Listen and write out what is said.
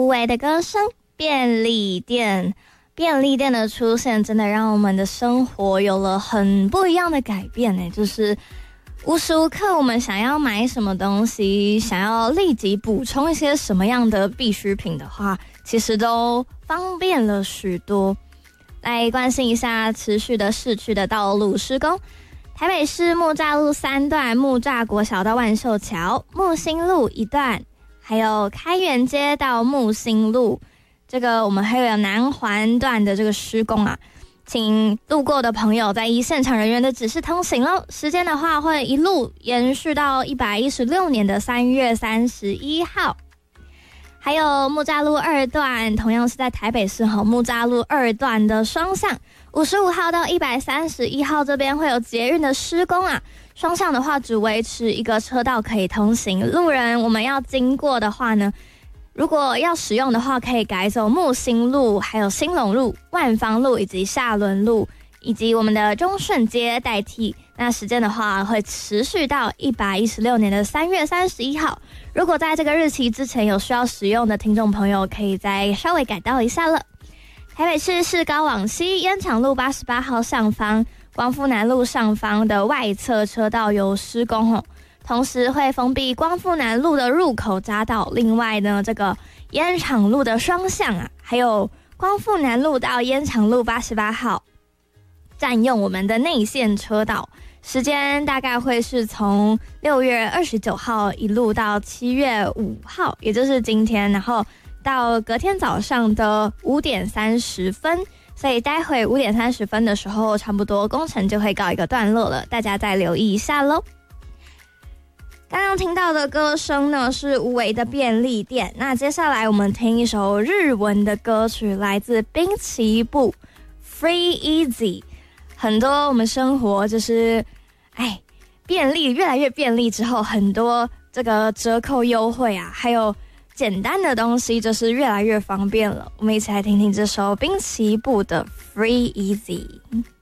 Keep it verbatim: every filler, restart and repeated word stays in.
无为的歌声，便利店。便利店的出现真的让我们的生活有了很不一样的改变耶，就是无时无刻我们想要买什么东西，想要立即补充一些什么样的必需品的话，其实都方便了许多。来关心一下持续的市区的道路施工，台北市木栅路三段木栅国小到万寿桥，木星路一段，还有开元街到木星路，这个我们还有南环段的这个施工啊，请路过的朋友在依现场人员的指示通行咯。时间的话会一路延续到一百一十六年的三月三十一号。还有木栅路二段，同样是在台北市和木栅路二段的双向，五十五号到一百三十一号这边会有捷运的施工啊。双向的话只维持一个车道可以通行，路人我们要经过的话呢，如果要使用的话，可以改走木星路、还有兴隆路、万芳路以及下仑路，以及我们的中顺街代替。那时间的话会持续到一百一十六年的三月三十一号。如果在这个日期之前有需要使用的听众朋友，可以再稍微改道一下了。台北市市高往西烟厂路八十八号上方、光复南路上方的外侧车道有施工哦。同时会封闭光复南路的入口匝道，另外呢，这个烟厂路的双向啊，还有光复南路到烟厂路八十八号，占用我们的内线车道。时间大概会是从六月二十九号一路到七月五号，也就是今天，然后到隔天早上的五点三十分。所以待会五点三十分的时候，差不多工程就会告一个段落了，大家再留意一下咯。刚刚听到的歌声呢是无为的便利店，那接下来我们听一首日文的歌曲，来自滨崎步 Free Easy。 很多我们生活就是哎便利越来越便利之后，很多这个折扣优惠啊，还有简单的东西就是越来越方便了。我们一起来听听这首滨崎步的 Free Easy。